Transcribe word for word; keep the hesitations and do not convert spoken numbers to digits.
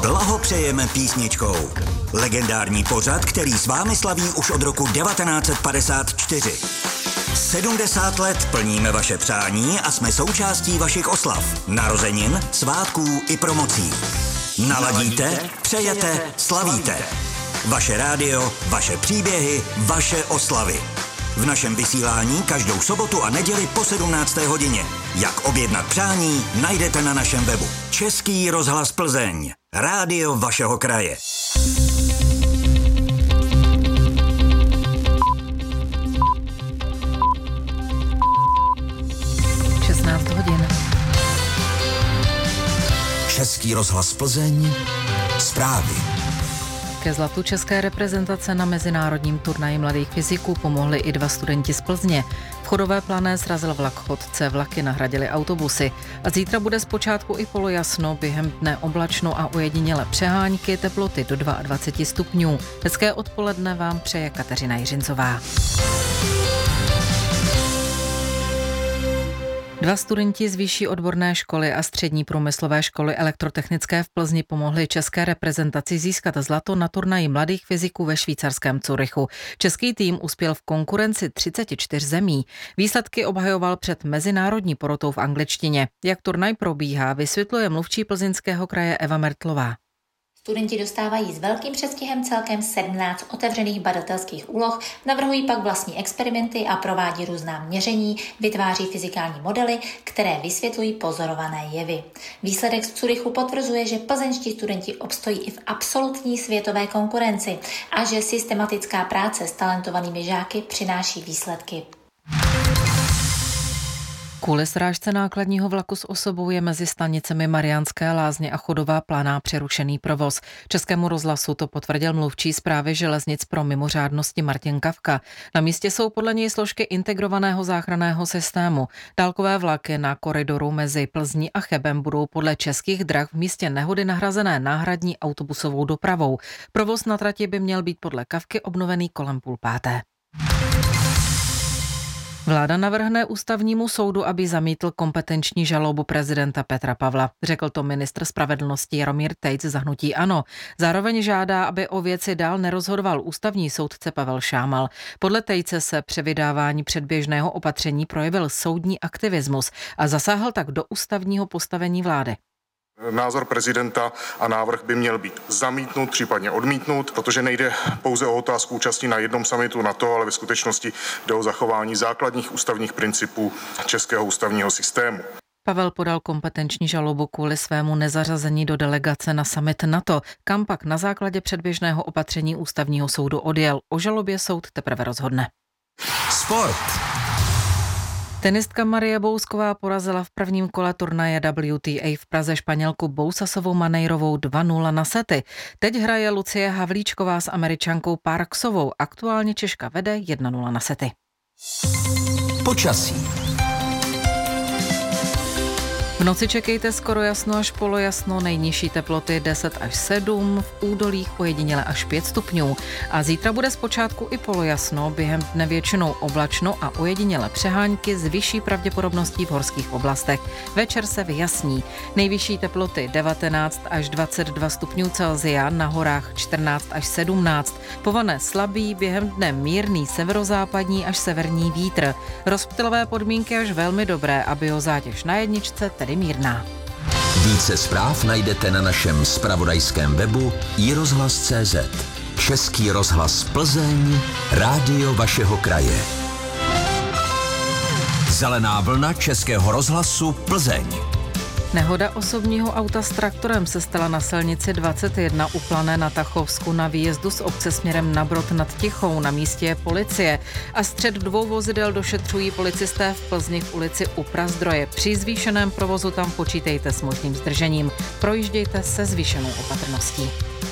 blahopřejeme písničkou. Legendární pořad, který s vámi slaví už od roku devatenáct set padesát čtyři. sedmdesát let plníme vaše přání a jsme součástí vašich oslav, narozenin, svátků i promocí. Naladíte, přejete, slavíte. Vaše rádio, vaše příběhy, vaše oslavy. V našem vysílání každou sobotu a neděli po sedmnácté hodině. Jak objednat přání, najdete na našem webu. Český rozhlas Plzeň. Rádio vašeho kraje. šestnáct hodin. Český rozhlas Plzeň. Zprávy. Ke zlatu české reprezentace na mezinárodním turnaji mladých fyziků pomohli i dva studenti z Plzně. V Chodové Plané srazil vlak chodce, vlaky nahradily autobusy. A zítra bude zpočátku i polojasno, během dne oblačno a ojediněle přehánky, teploty do dvacet dva stupňů. Hezké odpoledne vám přeje Kateřina Jiřinzová. Dva studenti z vyšší odborné školy a střední průmyslové školy elektrotechnické v Plzni pomohli české reprezentaci získat zlato na turnaji mladých fyziků ve švýcarském Curychu. Český tým uspěl v konkurenci třicet čtyři zemí. Výsledky obhajoval před mezinárodní porotou v angličtině. Jak turnaj probíhá, vysvětluje mluvčí Plzeňského kraje Eva Mertlová. Studenti dostávají s velkým předstihem celkem sedmnáct otevřených badatelských úloh, navrhují pak vlastní experimenty a provádí různá měření, vytváří fyzikální modely, které vysvětlují pozorované jevy. Výsledek z Curychu potvrzuje, že plzeňští studenti obstojí i v absolutní světové konkurenci a že systematická práce s talentovanými žáky přináší výsledky. Kvůli srážce nákladního vlaku s osobou je mezi stanicemi Mariánské Lázně a Chodová Planá přerušený provoz. Českému rozhlasu to potvrdil mluvčí Správy železnic pro mimořádnosti Martin Kavka. Na místě jsou podle něj složky integrovaného záchranného systému. Dálkové vlaky na koridoru mezi Plzní a Chebem budou podle Českých drah v místě nehody nahrazené náhradní autobusovou dopravou. Provoz na trati by měl být podle Kavky obnovený kolem půl páté. Vláda navrhne ústavnímu soudu, aby zamítl kompetenční žalobu prezidenta Petra Pavla. Řekl to ministr spravedlnosti Jaromír Tejc za hnutí ANO. Zároveň žádá, aby o věci dál nerozhodoval ústavní soudce Pavel Šámal. Podle Tejce se při vydávání předběžného opatření projevil soudní aktivismus a zasáhl tak do ústavního postavení vlády. Názor prezidenta a návrh by měl být zamítnut, případně odmítnut, protože nejde pouze o otázku účasti na jednom summitu NATO, ale ve skutečnosti jde o zachování základních ústavních principů českého ústavního systému. Pavel podal kompetenční žalobu kvůli svému nezařazení do delegace na summit NATO, kam pak na základě předběžného opatření ústavního soudu odjel. O žalobě soud teprve rozhodne. Sport. Tenistka Marie Bousková porazila v prvním kole turnaje W T A v Praze Španělku Bousasovou Maneirovou dva nula na sety. Teď hraje Lucie Havlíčková s Američankou Parksovou. Aktuálně Češka vede jedna nula na sety. Počasí. V noci čekejte skoro jasno až polojasno, nejnižší teploty deset až sedm, v údolích ojediněle až pět stupňů. A zítra bude zpočátku i polojasno, během dne většinou oblačno a ojediněle přehánky s vyšší pravděpodobností v horských oblastech. Večer se vyjasní. Nejvyšší teploty devatenáct až dvacet dva stupňů Celsia, na horách čtrnáct až sedmnáct. Povane slabý, během dne mírný severozápadní až severní vítr. Rozptylové podmínky až velmi dobré a biozátěž na jedničce tedy mírná. Více zpráv najdete na našem zpravodajském webu i rozhlas tečka cé zet. Český rozhlas Plzeň, rádio vašeho kraje. Zelená vlna Českého rozhlasu Plzeň. Nehoda osobního auta s traktorem se stala na silnici dvacet jedna u Plané na Tachovsku na výjezdu z obce směrem na Brod nad Tichou. Na místě je policie a střet dvou vozidel došetřují policisté v Plzni v ulici U Prazdroje. Při zvýšeném provozu tam počítejte s možným zdržením. Projíždějte se zvýšenou opatrností.